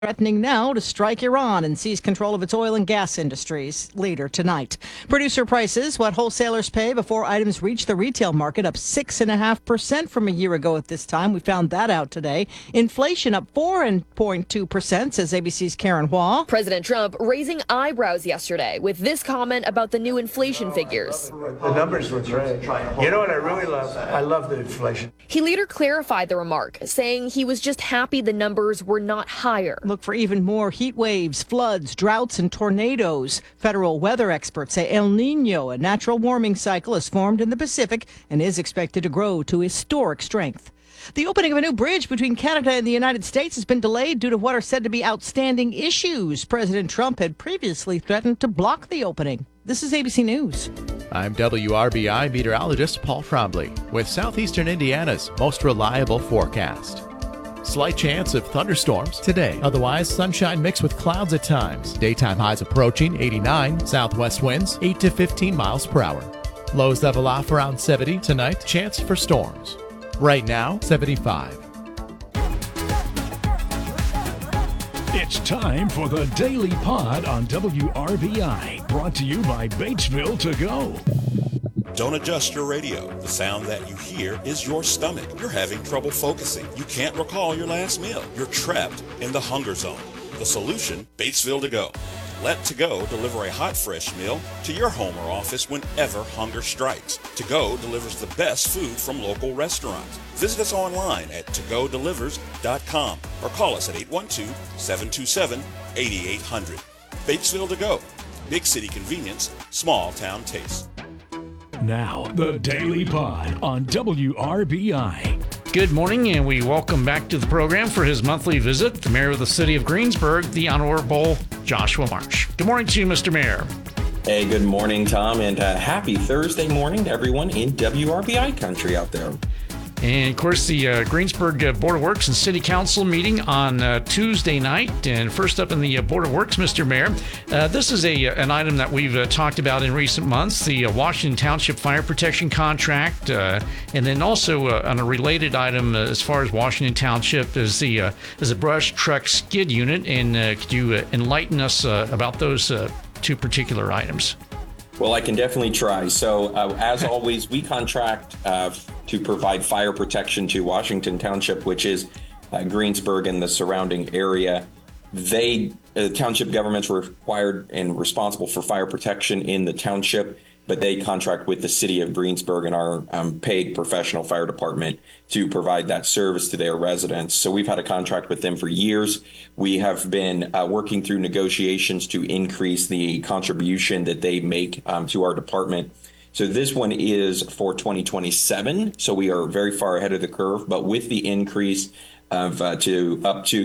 threatening now to strike Iran and seize control of its oil and gas industries later tonight. Producer prices, what wholesalers pay before items reach the retail market, up 6.5% from a year ago at this time. We found that out today. Inflation up 4.2%, says ABC's Karen Hua. President Trump raising eyebrows yesterday with this comment about the new inflation figures. The numbers were great. You know what I really love? I love the inflation. He later clarified the remark, saying he was just happy the numbers were not higher. Look for even more heat waves, floods, droughts, and tornadoes. Federal weather experts say El Nino, a natural warming cycle, has formed in the Pacific and is expected to grow to historic strength. The opening of a new bridge between Canada and the United States has been delayed due to what are said to be outstanding issues. President Trump had previously threatened to block the opening. This is ABC News. I'm WRBI meteorologist Paul Trombley with Southeastern Indiana's most reliable forecast. Slight chance of thunderstorms today. Otherwise, sunshine mixed with clouds at times. Daytime highs approaching 89. Southwest winds 8 to 15 miles per hour. Lows level off around 70 tonight. Chance for storms. Right now, 75. It's time for the Daily Pod on WRBI. Brought to you by Batesville To Go. Don't adjust your radio. The sound that you hear is your stomach. You're having trouble focusing. You can't recall your last meal. You're trapped in the hunger zone. The solution, Batesville To Go. Let To Go deliver a hot, fresh meal to your home or office whenever hunger strikes. To Go delivers the best food from local restaurants. Visit us online at togodelivers.com or call us at 812-727-8800. Batesville To Go. Big city convenience, small town taste. Now, the Daily Pod on WRBI. Good morning, and we welcome back to the program for his monthly visit, the mayor of the city of Greensburg, the Honorable Joshua Marsh. Good morning to you, Mr. Mayor. Hey, good morning, Tom, and happy Thursday morning to everyone in WRBI country out there. And, of course, the Greensburg Board of Works and City Council meeting on Tuesday night. And first up in the Board of Works, Mr. Mayor, this is an item that we've talked about in recent months, the Washington Township Fire Protection Contract. And then also on a related item as far as Washington Township is a brush truck skid unit. And could you enlighten us about those two particular items? Well, I can definitely try. So, as always, we contract to provide fire protection to Washington Township, which is Greensburg and the surrounding area. The township governments were required and responsible for fire protection in the township, but they contract with the city of Greensburg and our paid professional fire department to provide that service to their residents. So we've had a contract with them for years. We have been working through negotiations to increase the contribution that they make to our department. So this one is for 2027. So we are very far ahead of the curve, but with the increase of to up to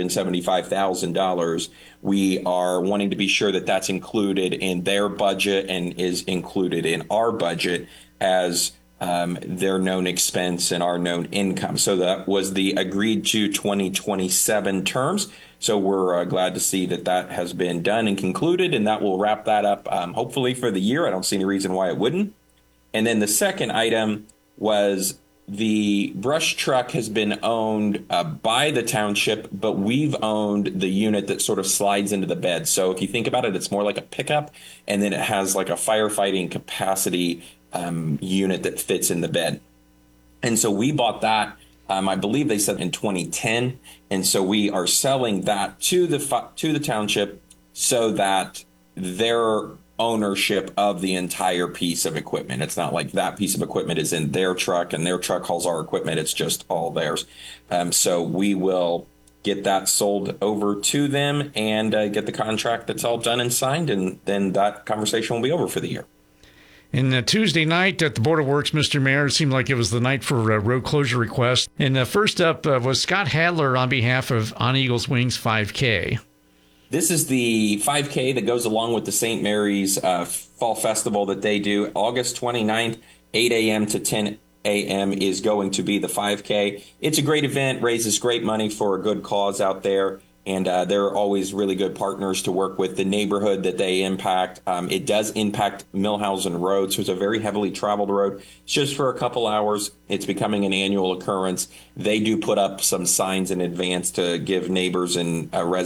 $375,000, we are wanting to be sure that that's included in their budget and is included in our budget as their known expense and our known income. So that was the agreed to 2027 terms. So we're glad to see that that has been done and concluded, and that will wrap that up hopefully for the year. I don't see any reason why it wouldn't. And then the second item was the brush truck has been owned by the township, but we've owned the unit that sort of slides into the bed. So if you think about it, it's more like a pickup, and then it has like a firefighting capacity unit that fits in the bed. And so we bought that, I believe they said in 2010. And so we are selling that to the township so that their ownership of the entire piece of equipment. It's not like that piece of equipment is in their truck and their truck hauls our equipment. It's just all theirs. So we will get that sold over to them and get the contract that's all done and signed. And then that conversation will be over for the year. And Tuesday night at the Board of Works, Mr. Mayor, it seemed like it was the night for road closure requests. And first up was Scott Hadler on behalf of On Eagles Wings 5K. This is the 5K that goes along with the St. Mary's Fall Festival that they do. August 29th, 8 a.m. to 10 a.m. is going to be the 5K. It's a great event, raises great money for a good cause out there. and they're always really good partners to work with. The neighborhood that they impact, it does impact Millhausen Road, so it's a very heavily traveled road. It's just for a couple hours. It's becoming an annual occurrence. They do put up some signs in advance to give neighbors and residents